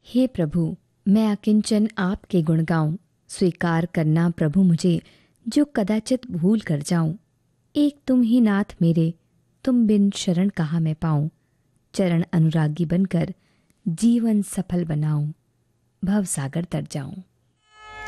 हे प्रभु, मैं अकिंचन आपके गुण गाऊं। स्वीकार करना प्रभु मुझे, जो कदाचित भूल कर जाऊं। एक तुम ही नाथ मेरे, तुम बिन शरण कहाँ मैं पाऊं। चरण अनुरागी बनकर जीवन सफल बनाऊं, भव सागर तर जाऊं।